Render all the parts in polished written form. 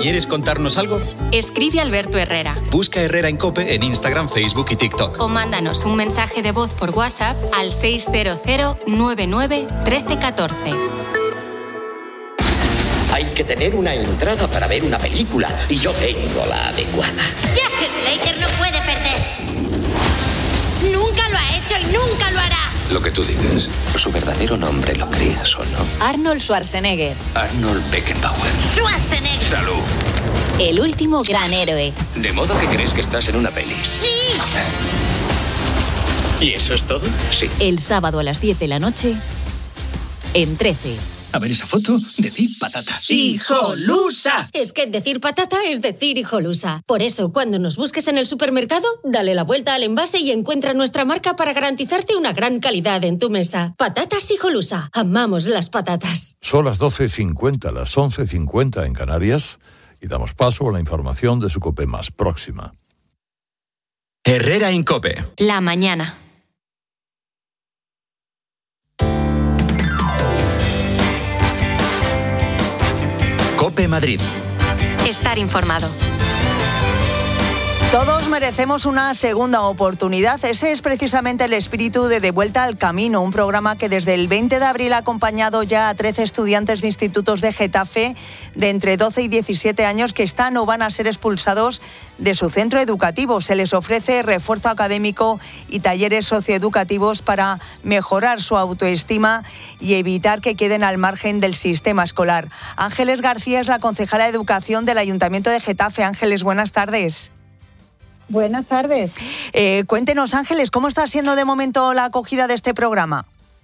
¿Quieres contarnos algo? Escribe a Alberto Herrera. Busca Herrera en COPE en Instagram, Facebook y TikTok. O mándanos un mensaje de voz por WhatsApp al 600 99 1314. Hay que tener una entrada para ver una película y yo tengo la adecuada. Jack Slater no puede perder. Nunca lo ha hecho y nunca lo hará. Lo que tú digas, su verdadero nombre, lo creas o no. Arnold Schwarzenegger. Arnold Beckenbauer. Schwarzenegger. Salud. El último gran héroe. De modo que crees que estás en una peli. ¡Sí! ¿Y eso es todo? Sí. El sábado a las 10 de la noche en 13. A ver esa foto, decir patata. ¡Hijolusa! Es que decir patata es decir hijolusa. Por eso, cuando nos busques en el supermercado, dale la vuelta al envase y encuentra nuestra marca para garantizarte una gran calidad en tu mesa. Patatas Hijolusa. Amamos las patatas. Son las 12:50, las 11:50 en Canarias, y damos paso a la información de su COPE más próxima. Herrera en COPE. La mañana. COPE Madrid. Estar informado. Todos merecemos una segunda oportunidad. Ese es precisamente el espíritu de De Vuelta al Camino, un programa que desde el 20 de abril ha acompañado ya a 13 estudiantes de institutos de Getafe de entre 12 y 17 años que están o van a ser expulsados de su centro educativo. Se les ofrece refuerzo académico y talleres socioeducativos para mejorar su autoestima y evitar que queden al margen del sistema escolar. Ángeles García es la concejala de Educación del Ayuntamiento de Getafe. Ángeles, buenas tardes. Buenas tardes. Cuéntenos, Ángeles, ¿cómo está siendo de momento la acogida de este programa?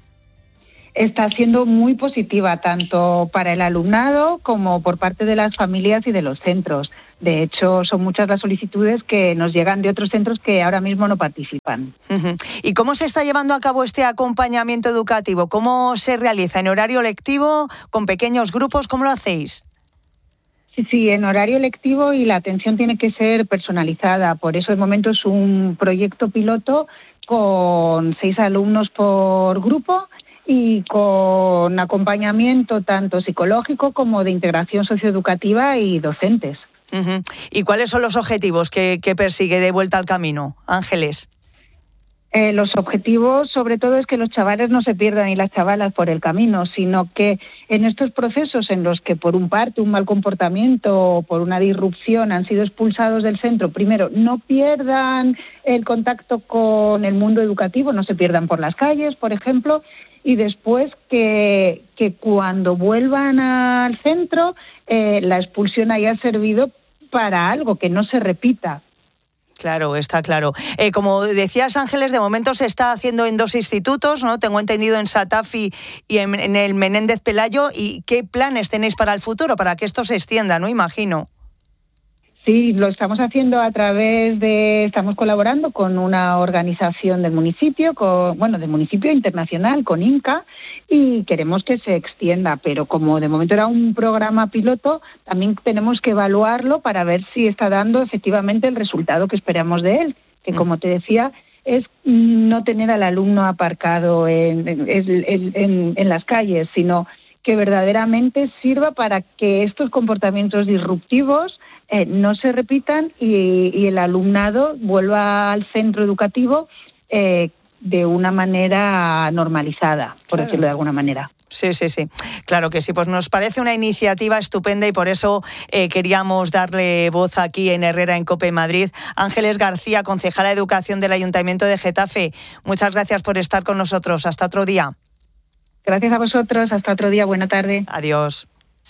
Está siendo muy positiva, tanto para el alumnado como por parte de las familias y de los centros. De hecho, son muchas las solicitudes que nos llegan de otros centros que ahora mismo no participan. Uh-huh. ¿Y cómo se está llevando a cabo este acompañamiento educativo? ¿Cómo se realiza? ¿En horario lectivo? ¿Con pequeños grupos? ¿Cómo lo hacéis? Sí, en horario lectivo, y la atención tiene que ser personalizada. Por eso, de momento, es un proyecto piloto con 6 alumnos por grupo y con acompañamiento tanto psicológico como de integración socioeducativa y docentes. Uh-huh. ¿Y cuáles son los objetivos que persigue De Vuelta al Camino, Ángeles? Los objetivos, sobre todo, es que los chavales no se pierdan y las chavalas por el camino, sino que en estos procesos en los que por un parte un mal comportamiento o por una disrupción han sido expulsados del centro, primero, no pierdan el contacto con el mundo educativo, no se pierdan por las calles, por ejemplo, y después que cuando vuelvan al centro la expulsión haya servido para algo, que no se repita. Claro, está claro. Como decías, Ángeles, de momento se está haciendo en 2 institutos, ¿no? Tengo entendido en Satafi y en el Menéndez Pelayo. ¿Y qué planes tenéis para el futuro, para que esto se extienda, no? Imagino. Sí, lo estamos haciendo a través de... Estamos colaborando con una organización del municipio, del municipio internacional, con INCA, y queremos que se extienda. Pero como de momento era un programa piloto, también tenemos que evaluarlo para ver si está dando efectivamente el resultado que esperamos de él. Que, como te decía, es no tener al alumno aparcado en las calles, sino que verdaderamente sirva para que estos comportamientos disruptivos no se repitan y el alumnado vuelva al centro educativo de una manera normalizada, por decirlo de alguna manera. Sí, claro que sí. Pues nos parece una iniciativa estupenda y por eso queríamos darle voz aquí en Herrera en COPE Madrid. Ángeles García, concejala de Educación del Ayuntamiento de Getafe, muchas gracias por estar con nosotros. Hasta otro día. Gracias a vosotros. Hasta otro día. Buena tarde. Adiós.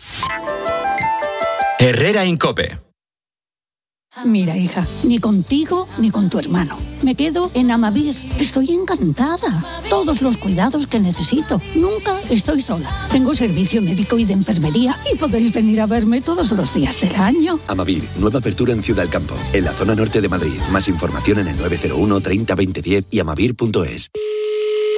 Herrera en COPE. Mira, hija, ni contigo ni con tu hermano. Me quedo en Amavir. Estoy encantada. Todos los cuidados que necesito. Nunca estoy sola. Tengo servicio médico y de enfermería y podéis venir a verme todos los días del año. Amavir, nueva apertura en Ciudad del Campo, en la zona norte de Madrid. Más información en el 901 30 20 10 y amavir.es.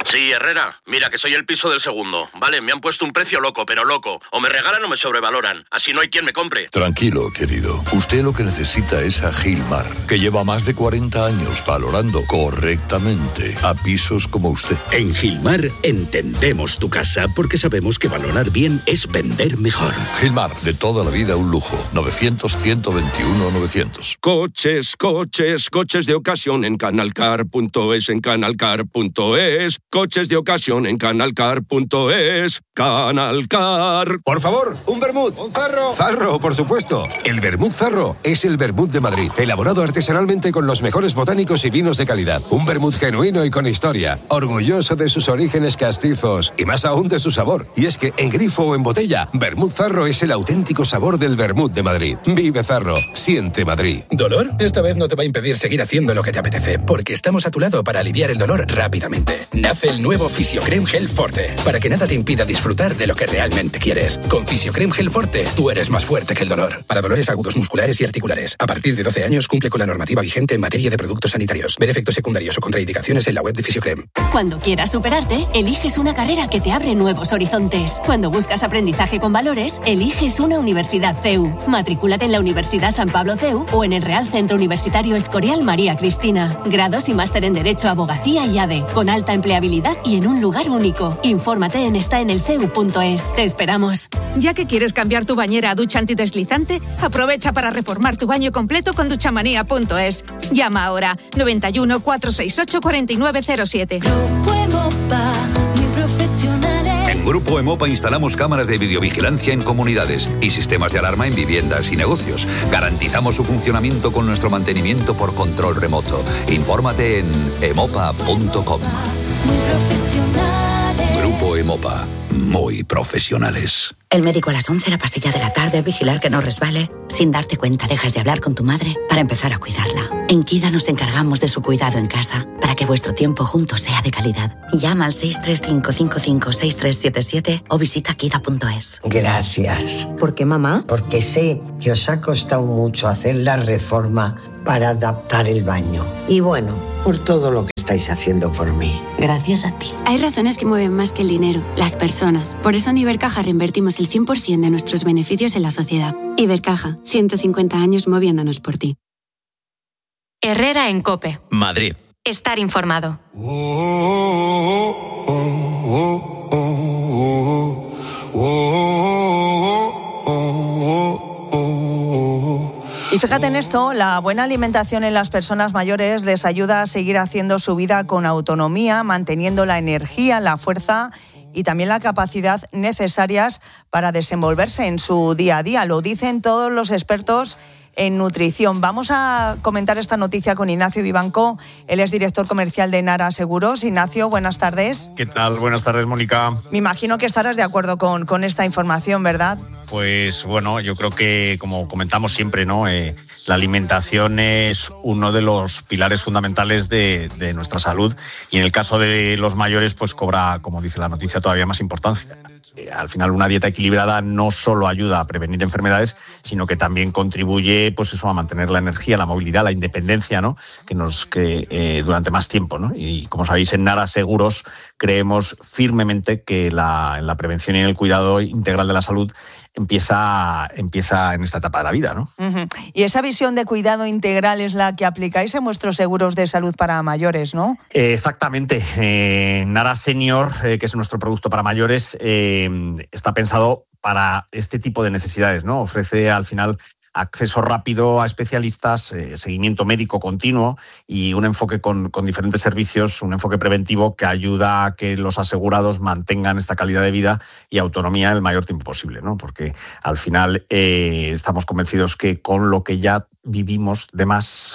Sí, Herrera, mira que soy el piso del segundo. Vale, me han puesto un precio loco, pero loco. O me regalan o me sobrevaloran. Así no hay quien me compre. Tranquilo, querido. Usted lo que necesita es a Gilmar, que lleva más de 40 años valorando correctamente a pisos como usted. En Gilmar entendemos tu casa porque sabemos que valorar bien es vender mejor. Gilmar, de toda la vida un lujo. 900-121-900. Coches de ocasión en canalcar.es, en canalcar.es. Coches de ocasión en canalcar.es. Canalcar. Por favor, un vermut. Un zarro. Zarro, por supuesto. El vermut Zarro es el vermut de Madrid, elaborado artesanalmente con los mejores botánicos y vinos de calidad. Un vermut genuino y con historia, orgulloso de sus orígenes castizos y más aún de su sabor. Y es que en grifo o en botella, vermut Zarro es el auténtico sabor del vermut de Madrid. Vive Zarro, siente Madrid. ¿Dolor? Esta vez no te va a impedir seguir haciendo lo que te apetece, porque estamos a tu lado para aliviar el dolor rápidamente. Nace el nuevo Fisiocrem Gel Forte, para que nada te impida disfrutar de lo que realmente quieres. Con Fisiocrem Gel Forte, tú eres más fuerte que el dolor. Para dolores agudos musculares y articulares. A partir de 12 años cumple con la normativa vigente en materia de productos sanitarios. Ver efectos secundarios o contraindicaciones en la web de Fisiocrem. Cuando quieras superarte, eliges una carrera que te abre nuevos horizontes. Cuando buscas aprendizaje con valores, eliges una universidad CEU. Matrículate en la Universidad San Pablo CEU o en el Real Centro Universitario Escorial María Cristina. Grados y máster en Derecho, Abogacía y ADE, con alta empleabilidad y en un lugar único. Infórmate en estaenelceu.es. Te esperamos. Ya que quieres cambiar tu bañera a ducha antideslizante, aprovecha para reformar tu baño completo con duchamanía.es. Llama ahora 91 468 4907. En Grupo Emopa instalamos cámaras de videovigilancia en comunidades y sistemas de alarma en viviendas y negocios. Garantizamos su funcionamiento con nuestro mantenimiento por control remoto. Infórmate en emopa.com. Grupo Emopa. Muy profesionales. El médico a las 11, la pastilla de la tarde, vigilar que no resbale. Sin darte cuenta, dejas de hablar con tu madre para empezar a cuidarla. En Kida nos encargamos de su cuidado en casa para que vuestro tiempo juntos sea de calidad. Llama al 635556377 o visita kida.es. Gracias. ¿Por qué, mamá? Porque sé que os ha costado mucho hacer la reforma para adaptar el baño. Y bueno, por todo lo que estáis haciendo por mí. Gracias a ti. Hay razones que mueven más que el dinero, las personas. Por eso en Ibercaja reinvertimos el 100% de nuestros beneficios en la sociedad. Ibercaja, 150 años moviéndonos por ti. Herrera en COPE. Madrid. Estar informado. Y fíjate en esto, la buena alimentación en las personas mayores les ayuda a seguir haciendo su vida con autonomía, manteniendo la energía, la fuerza y también la capacidad necesarias para desenvolverse en su día a día. Lo dicen todos los expertos en nutrición. Vamos a comentar esta noticia con Ignacio Vivanco. Él es director comercial de Nara Seguros. Ignacio, buenas tardes. ¿Qué tal? Buenas tardes, Mónica. Me imagino que estarás de acuerdo con esta información, ¿verdad? Pues bueno, yo creo que, como comentamos siempre, ¿no? La alimentación es uno de los pilares fundamentales de nuestra salud y en el caso de los mayores pues cobra, como dice la noticia, todavía más importancia. Al final una dieta equilibrada no solo ayuda a prevenir enfermedades, sino que también contribuye pues eso, a mantener la energía, la movilidad, la independencia, ¿no? que durante más tiempo, ¿no? Y como sabéis, en Nara Seguros creemos firmemente que en la prevención y en el cuidado integral de la salud empieza en esta etapa de la vida, ¿no? Uh-huh. Y esa visión de cuidado integral es la que aplicáis en vuestros seguros de salud para mayores, ¿no? Exactamente. Nara Senior, que es nuestro producto para mayores, está pensado para este tipo de necesidades, ¿no? Ofrece al final acceso rápido a especialistas, seguimiento médico continuo y un enfoque con diferentes servicios, un enfoque preventivo que ayuda a que los asegurados mantengan esta calidad de vida y autonomía el mayor tiempo posible, ¿no? Porque al final estamos convencidos que con lo que ya vivimos de más,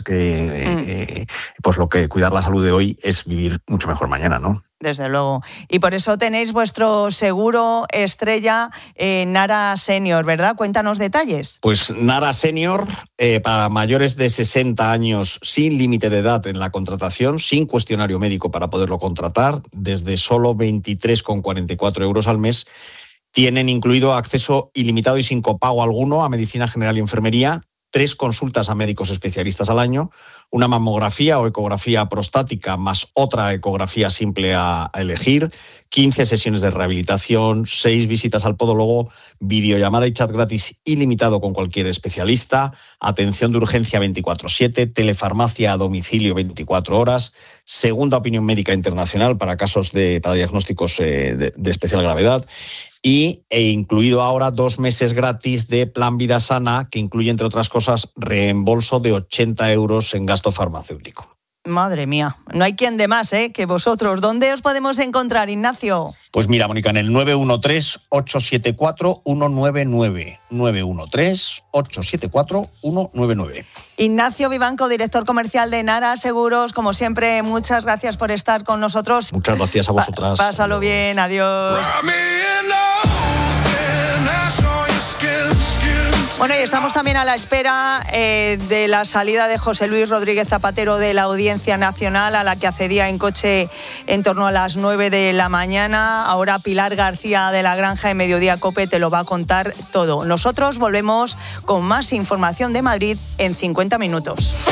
pues lo que cuidar la salud de hoy es vivir mucho mejor mañana, ¿no? Desde luego. Y por eso tenéis vuestro seguro estrella Nara Senior, ¿verdad? Cuéntanos detalles. Pues Nara Senior, para mayores de 60 años, sin límite de edad en la contratación, sin cuestionario médico para poderlo contratar, desde solo 23,44 euros al mes, tienen incluido acceso ilimitado y sin copago alguno a medicina general y enfermería, 3 consultas a médicos especialistas al año, una mamografía o ecografía prostática más otra ecografía simple a elegir, 15 sesiones de rehabilitación, 6 visitas al podólogo, videollamada y chat gratis ilimitado con cualquier especialista, atención de urgencia 24/7, telefarmacia a domicilio 24 horas, segunda opinión médica internacional para casos para diagnósticos de especial gravedad e incluido ahora 2 meses gratis de Plan Vida Sana, que incluye, entre otras cosas, reembolso de 80 euros en gasto farmacéutico. Madre mía, no hay quien de más, que vosotros. ¿Dónde os podemos encontrar, Ignacio? Pues mira, Mónica, en el 913-874-199. 913-874-199. Ignacio Vivanco, director comercial de Nara Seguros. Como siempre, muchas gracias por estar con nosotros. Muchas gracias a vosotras. Pásalo bien, adiós. Bueno, y estamos también a la espera de la salida de José Luis Rodríguez Zapatero de la Audiencia Nacional, a la que accedía en coche en torno a las 9 de la mañana. Ahora Pilar García de la Granja de Mediodía COPE te lo va a contar todo. Nosotros volvemos con más información de Madrid en 50 minutos.